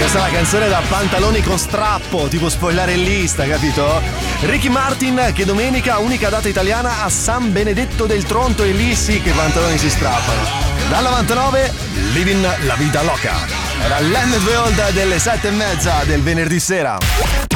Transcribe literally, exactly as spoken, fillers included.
Questa è la canzone da pantaloni con strappo, tipo spogliarellista, capito? Ricky Martin che domenica, unica data italiana a San Benedetto del Tronto, e lì sì che i pantaloni si strappano. Dal novantanove, Living la Vida Loca. Era l'M V Old delle sette e mezza del venerdì sera.